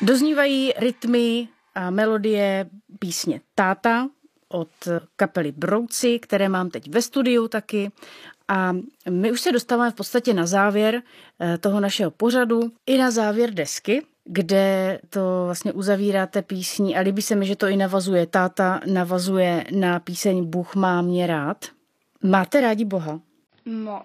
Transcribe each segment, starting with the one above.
Doznívají rytmy a melodie písně Táta od kapely Brouci, které mám teď ve studiu taky. A my už se dostáváme v podstatě na závěr toho našeho pořadu i na závěr desky, kde to vlastně uzavíráte písní a líbí se mi, že to i navazuje. Táta navazuje na píseň Bůh má mě rád. Máte rádi Boha? Moc.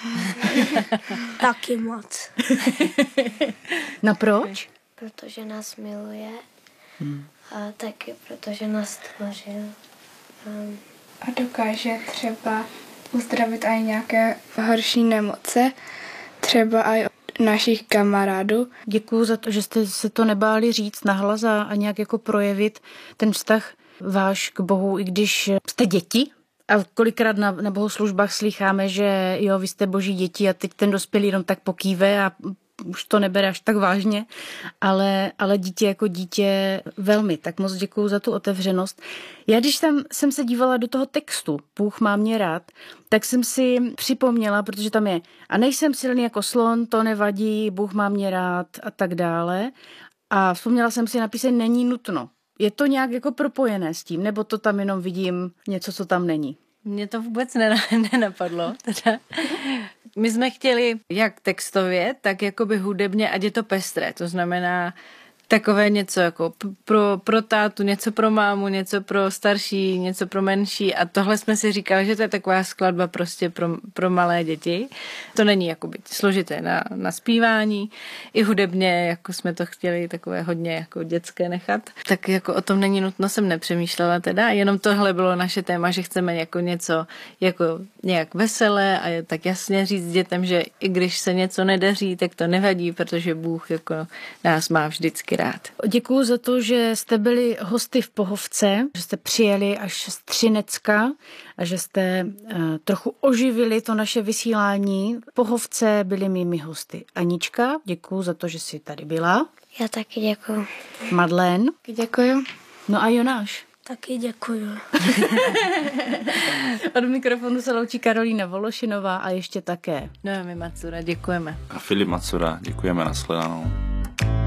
Taky moc. No proč? Protože nás miluje a taky protože nás stvořil. A dokáže třeba uzdravit i nějaké horší nemoce, třeba i našich kamarádů. Děkuju za to, že jste se to nebáli říct nahlas a nějak jako projevit ten vztah váš k Bohu, i když jste děti. A kolikrát na bohoslužbách slýcháme, že jo, vy jste boží děti a teď ten dospělý jenom tak pokýve a už to nebere až tak vážně, ale dítě jako dítě velmi. Tak moc děkuju za tu otevřenost. Já když jsem se dívala do toho textu Bůh má mě rád, tak jsem si připomněla, protože tam je a nejsem silný jako slon, to nevadí, Bůh má mě rád a tak dále. A vzpomněla jsem si napíseň není nutno. Je to nějak jako propojené s tím, nebo to tam jenom vidím něco, co tam není? Mně to vůbec nenapadlo. Teda. My jsme chtěli jak textově, tak jakoby hudebně, ať je to pestré. To znamená takové něco jako pro tátu, něco pro mámu, něco pro starší, něco pro menší a tohle jsme si říkali, že to je taková skladba prostě pro malé děti. To není jakoby složité na zpívání. I hudebně, jako jsme to chtěli takové hodně jako dětské nechat. Tak jako o tom není nutno, jsem nepřemýšlela teda. Jenom tohle bylo naše téma, že chceme jako něco jako nějak veselé a tak jasně říct dětem, že i když se něco nedaří, tak to nevadí, protože Bůh jako nás má vždycky rád. Děkuju za to, že jste byli hosty v Pohovce, že jste přijeli až z Třinecka a že jste trochu oživili to naše vysílání. V Pohovce byly mými hosty Anička, děkuju za to, že jsi tady byla. Já taky děkuju. Madlen. Děkuju. No a Jonáš. Taky děkuju. Od mikrofonu se loučí Karolína Vološinová a ještě také Noemi Macura, děkujeme. A Filip Macura, děkujeme, nashledanou.